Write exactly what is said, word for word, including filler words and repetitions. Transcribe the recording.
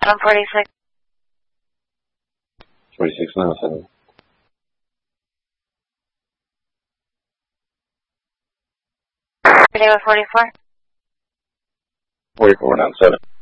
one forty-six. forty-six nine seven. Today with forty-four. forty-four nine seven.